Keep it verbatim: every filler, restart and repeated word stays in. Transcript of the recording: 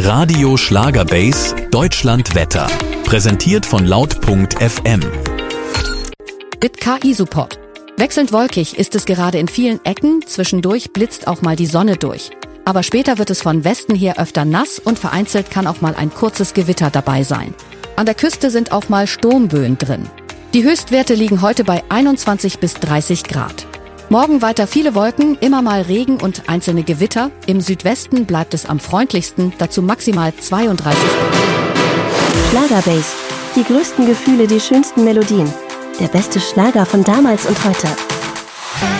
Radio Schlagerbase Deutschland Wetter. Präsentiert von laut punkt f m. Mit K I-Support. Wechselnd wolkig ist es gerade in vielen Ecken, zwischendurch blitzt auch mal die Sonne durch. Aber später wird es von Westen her öfter nass und vereinzelt kann auch mal ein kurzes Gewitter dabei sein. An der Küste sind auch mal Sturmböen drin. Die Höchstwerte liegen heute bei einundzwanzig bis dreißig Grad. Morgen weiter viele Wolken, immer mal Regen und einzelne Gewitter. Im Südwesten bleibt es am freundlichsten, dazu maximal zweiunddreißig Grad. Schlagerbase. Die größten Gefühle, die schönsten Melodien. Der beste Schlager von damals und heute.